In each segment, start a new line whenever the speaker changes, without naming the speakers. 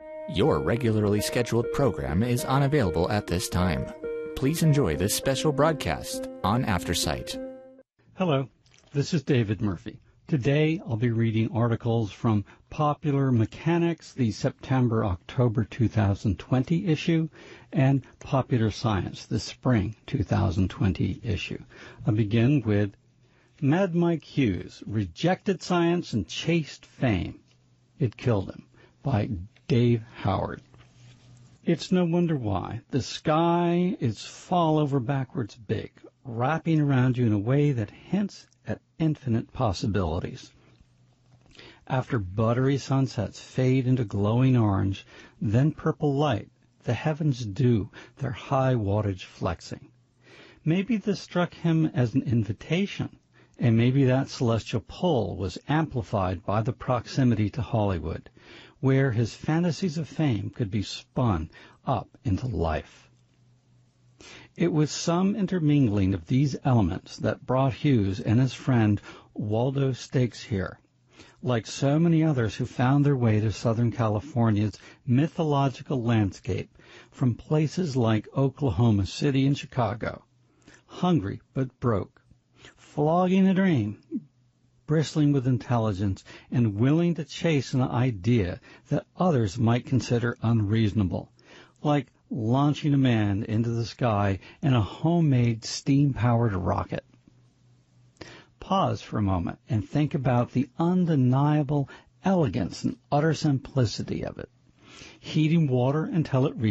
Your regularly scheduled program is unavailable at this time. Please enjoy this special broadcast on AfterSight.
Hello, this is David Murphy. Today I'll be reading articles from Popular Mechanics, the September-October 2020 issue, and Popular Science, the Spring 2020 issue. I'll begin with Mad Mike Hughes, Rejected Science and Chased Fame. It Killed Him, by Dave Howard. It's no wonder why. The sky is fall over backwards big, wrapping around you in a way that hints at infinite possibilities. After buttery sunsets fade into glowing orange, then purple light, the heavens do their high wattage flexing. Maybe this struck him as an invitation, and maybe that celestial pull was amplified by the proximity to Hollywood, where his fantasies of fame could be spun up into life. It was some intermingling of these elements that brought Hughes and his friend Waldo Stakes here, like so many others who found their way to Southern California's mythological landscape from places like Oklahoma City and Chicago, hungry but broke, flogging a dream, bristling with intelligence, and willing to chase an idea that others might consider unreasonable, like launching a man into the sky in a homemade steam-powered rocket. Pause for a moment and think about the undeniable elegance and utter simplicity of it. Heating water until it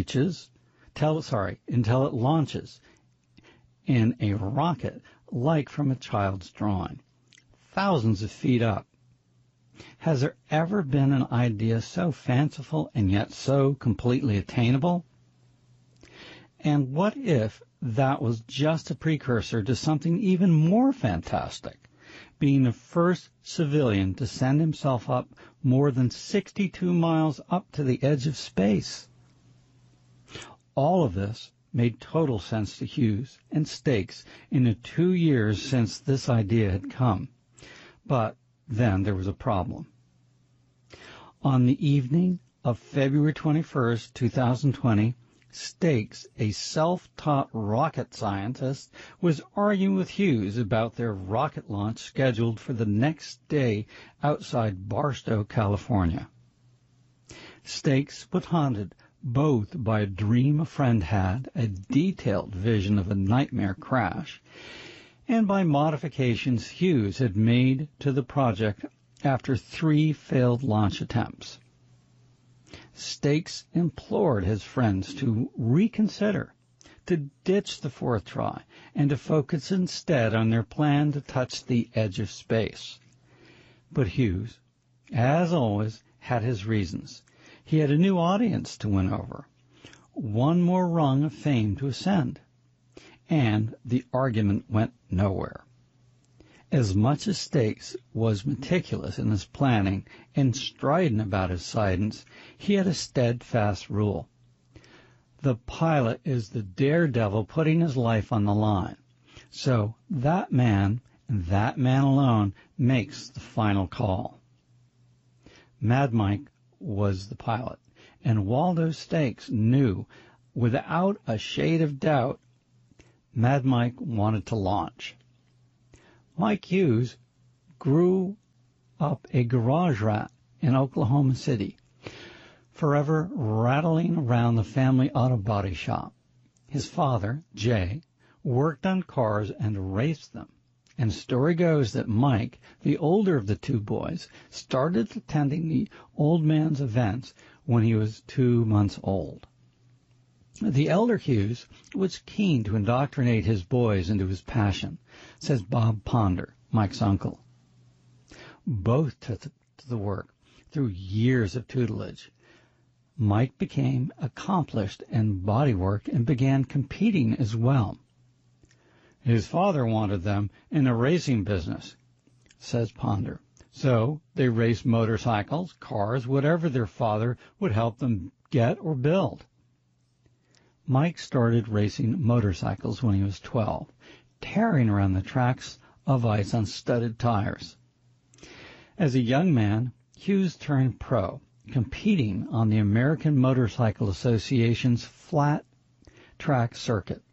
launches in a rocket like from a child's drawing, thousands of feet up. Has there ever been an idea so fanciful and yet so completely attainable? And what if that was just a precursor to something even more fantastic, being the first civilian to send himself up more than 62 miles up to the edge of space? All of this made total sense to Hughes and Stakes in the 2 years since this idea had come. But then there was a problem. On the evening of February 21st, 2020, Stakes, a self-taught rocket scientist, was arguing with Hughes about their rocket launch scheduled for the next day outside Barstow, California. Stakes was haunted both by a dream a friend had, a detailed vision of a nightmare crash, and by modifications Hughes had made to the project after 3 failed launch attempts. Stakes implored his friends to reconsider, to ditch the 4th try, and to focus instead on their plan to touch the edge of space. But Hughes, as always, had his reasons. He had a new audience to win over, one more rung of fame to ascend, and the argument went nowhere. As much as Stakes was meticulous in his planning and strident about his science, he had a steadfast rule. The pilot is the daredevil putting his life on the line. So that man, and that man alone, makes the final call. Mad Mike was the pilot, and Waldo Stakes knew, without a shade of doubt, Mad Mike wanted to launch. Mike Hughes grew up a garage rat in Oklahoma City, forever rattling around the family auto body shop. His father, Jay, worked on cars and raced them, and story goes that Mike, the older of the 2 boys, started attending the old man's events when he was 2 months old. The elder Hughes was keen to indoctrinate his boys into his passion, says Bob Ponder, Mike's uncle. Both took to the work through years of tutelage. Mike became accomplished in bodywork and began competing as well. His father wanted them in the racing business, says Ponder. So they raced motorcycles, cars, whatever their father would help them get or build. Mike started racing motorcycles when he was 12, tearing around the tracks of ice on studded tires. As a young man, Hughes turned pro competing on the American Motorcycle Association's flat track circuit.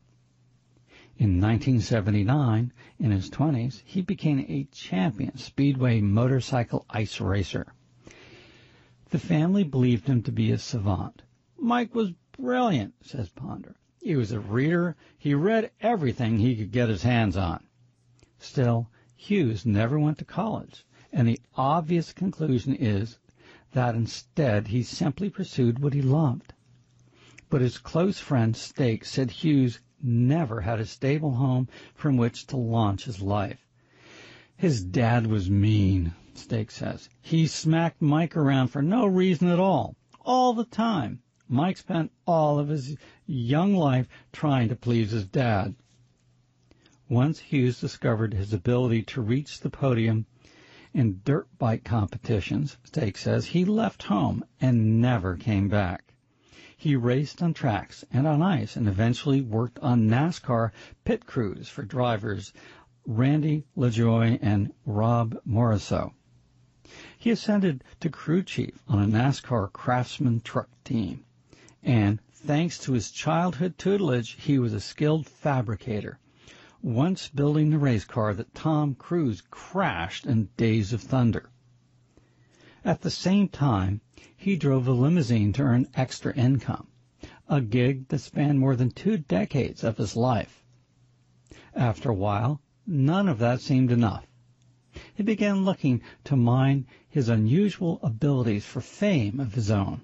In 1979, in his 20s, he became a champion speedway motorcycle ice racer. The family believed him to be a savant. Mike was brilliant, says Ponder. He was a reader. He read everything he could get his hands on. Still, Hughes never went to college, and the obvious conclusion is that instead he simply pursued what he loved. But his close friend Stake said Hughes never had a stable home from which to launch his life. His dad was mean, Stake says. He smacked Mike around for no reason at all the time. Mike spent all of his young life trying to please his dad. Once Hughes discovered his ability to reach the podium in dirt bike competitions, Stake says, he left home and never came back. He raced on tracks and on ice and eventually worked on NASCAR pit crews for drivers Randy LaJoie and Rob Morrisseau. He ascended to crew chief on a NASCAR Craftsman truck team, and thanks to his childhood tutelage, he was a skilled fabricator, once building the race car that Tom Cruise crashed in Days of Thunder. At the same time, he drove a limousine to earn extra income, a gig that spanned more than 2 decades of his life. After a while, none of that seemed enough. He began looking to mine his unusual abilities for fame of his own.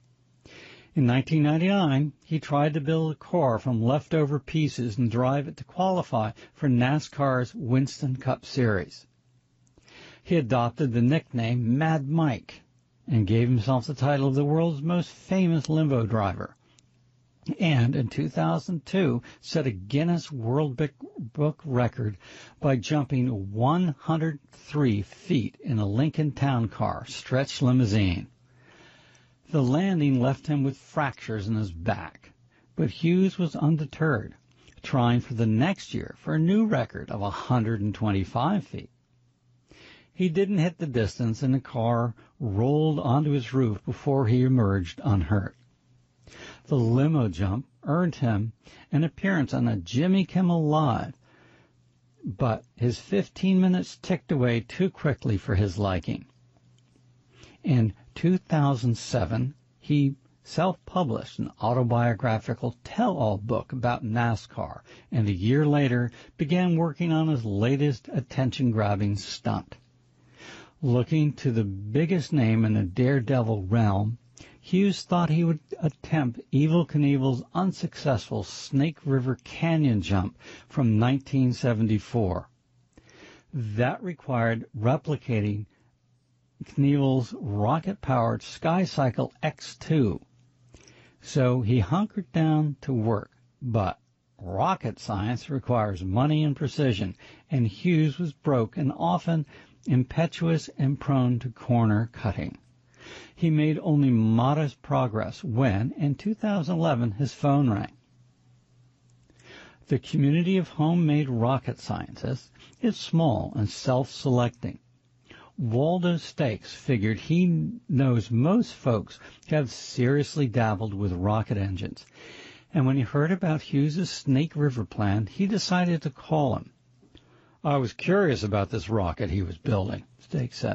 In 1999, he tried to build a car from leftover pieces and drive it to qualify for NASCAR's Winston Cup Series. He adopted the nickname Mad Mike and gave himself the title of the world's most famous limo driver. And in 2002, set a Guinness World Book record by jumping 103 feet in a Lincoln Town Car stretch limousine. The landing left him with fractures in his back, but Hughes was undeterred, trying for the next year for a new record of 125 feet. He didn't hit the distance, and the car rolled onto his roof before he emerged unhurt. The limo jump earned him an appearance on a Jimmy Kimmel Live, but his 15 minutes ticked away too quickly for his liking. In 2007, he self-published an autobiographical tell-all book about NASCAR, and a year later began working on his latest attention-grabbing stunt. Looking to the biggest name in the daredevil realm, Hughes thought he would attempt Evel Knievel's unsuccessful Snake River Canyon jump from 1974. That required replicating Knievel's rocket-powered SkyCycle X2. So he hunkered down to work, but rocket science requires money and precision, and Hughes was broke and often impetuous and prone to corner cutting. He made only modest progress when, in 2011, his phone rang. The community of homemade rocket scientists is small and self-selecting. Waldo Stakes figured he knows most folks have seriously dabbled with rocket engines, and when he heard about Hughes' Snake River plan, he decided to call him. "I was curious about this rocket he was building," Stakes said.